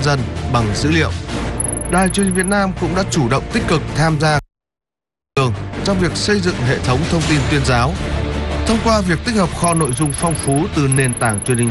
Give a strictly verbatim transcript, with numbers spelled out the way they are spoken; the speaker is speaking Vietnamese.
dân bằng dữ liệu. Đài Truyền hình Việt Nam cũng đã chủ động tích cực tham gia trong việc xây dựng hệ thống thông tin tuyên giáo thông qua việc tích hợp kho nội dung phong phú từ nền tảng truyền hình